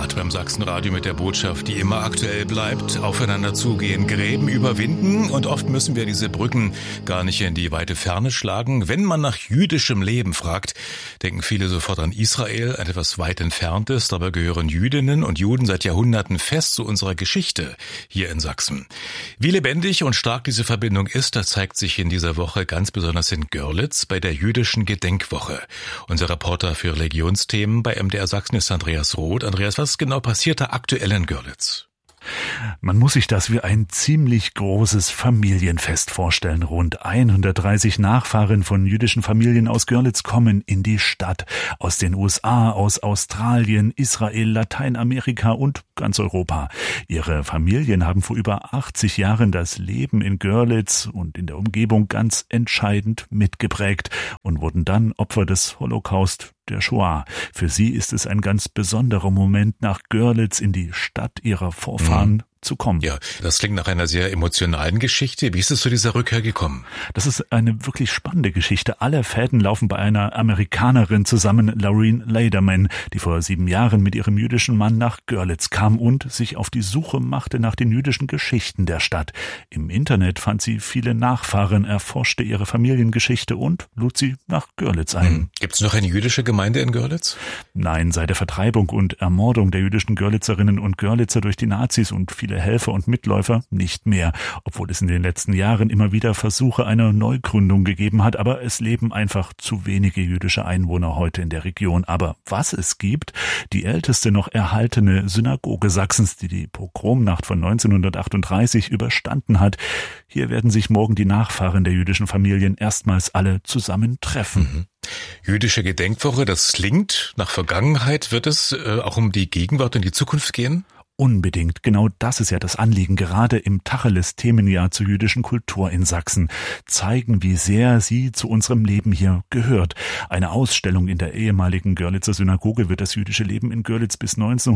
Nacht beim Sachsenradio mit der Botschaft, die immer aktuell bleibt. Aufeinander zugehen, Gräben überwinden und oft müssen wir diese Brücken gar nicht in die weite Ferne schlagen. Wenn man nach jüdischem Leben fragt, denken viele sofort an Israel, ein etwas weit entferntes. Dabei gehören Jüdinnen und Juden seit Jahrhunderten fest zu unserer Geschichte hier in Sachsen. Wie lebendig und stark diese Verbindung ist, das zeigt sich in dieser Woche ganz besonders in Görlitz bei der jüdischen Gedenkwoche. Unser Reporter für Religionsthemen bei MDR Sachsen ist Andreas Roth. Andreas, was genau passiert da aktuell in Görlitz? Man muss sich das wie ein ziemlich großes Familienfest vorstellen. Rund 130 Nachfahren von jüdischen Familien aus Görlitz kommen in die Stadt. Aus den USA, aus Australien, Israel, Lateinamerika und ganz Europa. Ihre Familien haben vor über 80 Jahren das Leben in Görlitz und in der Umgebung ganz entscheidend mitgeprägt und wurden dann Opfer des Holocaust, der Shoah. Für sie ist es ein ganz besonderer Moment, nach Görlitz in die Stadt ihrer Vorfahren zu kommen. Ja, das klingt nach einer sehr emotionalen Geschichte. Wie ist es zu dieser Rückkehr gekommen? Das ist eine wirklich spannende Geschichte. Alle Fäden laufen bei einer Amerikanerin zusammen, Laureen Lederman, die vor 7 Jahren mit ihrem jüdischen Mann nach Görlitz kam und sich auf die Suche machte nach den jüdischen Geschichten der Stadt. Im Internet fand sie viele Nachfahren, erforschte ihre Familiengeschichte und lud sie nach Görlitz ein. Gibt es noch eine jüdische Gemeinde in Görlitz? Nein, seit der Vertreibung und Ermordung der jüdischen Görlitzerinnen und Görlitzer durch die Nazis und viele Helfer und Mitläufer nicht mehr, obwohl es in den letzten Jahren immer wieder Versuche einer Neugründung gegeben hat, aber es leben einfach zu wenige jüdische Einwohner heute in der Region. Aber was es gibt, die älteste noch erhaltene Synagoge Sachsens, die die Pogromnacht von 1938 überstanden hat. Hier werden sich morgen die Nachfahren der jüdischen Familien erstmals alle zusammen treffen. Jüdische Gedenkwoche, das klingt nach Vergangenheit. Wird es auch um die Gegenwart und die Zukunft gehen? Unbedingt. Genau das ist ja das Anliegen, gerade im Tacheles-Themenjahr zur jüdischen Kultur in Sachsen. Zeigen, wie sehr sie zu unserem Leben hier gehört. Eine Ausstellung in der ehemaligen Görlitzer Synagoge wird das jüdische Leben in Görlitz bis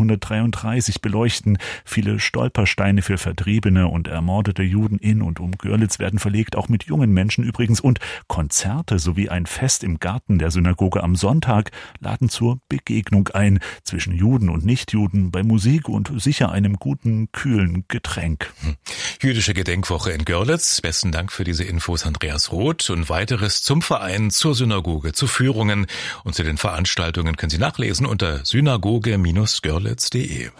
1933 beleuchten. Viele Stolpersteine für vertriebene und ermordete Juden in und um Görlitz werden verlegt, auch mit jungen Menschen übrigens. Und Konzerte sowie ein Fest im Garten der Synagoge am Sonntag laden zur Begegnung ein zwischen Juden und Nichtjuden bei Musik und sicher einem guten, kühlen Getränk. Jüdische Gedenkwoche in Görlitz. Besten Dank für diese Infos, Andreas Roth. Und weiteres zum Verein, zur Synagoge, zu Führungen und zu den Veranstaltungen können Sie nachlesen unter synagoge-görlitz.de.